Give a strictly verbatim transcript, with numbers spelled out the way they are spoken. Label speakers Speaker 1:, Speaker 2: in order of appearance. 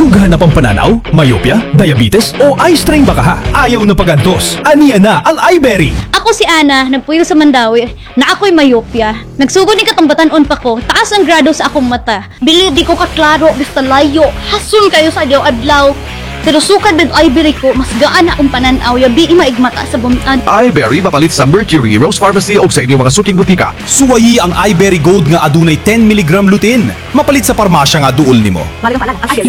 Speaker 1: Dughan na pampananaw, myopia, diabetes, o eye strain baka ha? Ayaw na pagantos. Aniya na ang iBerry.
Speaker 2: Ako si Ana, nagpuyo sa Mandawi, na ako'y myopia. Nagsugod ni katambatan-on pa ko, taas ang grado sa akong mata. Bili di ko kaklaro, basta layo, hasun kayo sa adlaw-adlaw. Pero sukad ng iBerry ko, mas gaan na akong pananaw, yabi maigmata sa bumitan.
Speaker 3: iBerry mapalit sa Mercury, Rose Pharmacy o sa inyong mga suking butika.
Speaker 1: Suwayi ang iBerry Gold nga adunay ten milligram lutein. Mapalit sa parmasya nga duol nimo.